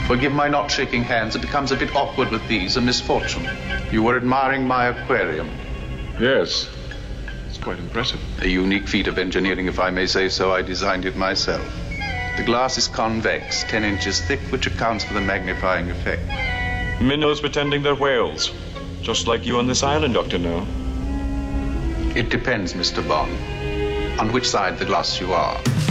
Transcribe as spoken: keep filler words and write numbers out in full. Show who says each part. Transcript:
Speaker 1: Forgive my not shaking hands. It becomes a bit awkward with these, a misfortune. You were admiring my aquarium.
Speaker 2: Yes. It's quite impressive.
Speaker 1: A unique feat of engineering, if I may say so. I designed it myself. The glass is convex, ten inches thick, which accounts for the magnifying effect.
Speaker 3: Minnows pretending they're whales. Just like you on this island, Doctor No.
Speaker 1: It depends, Mister Bond, on which side of the glass you are.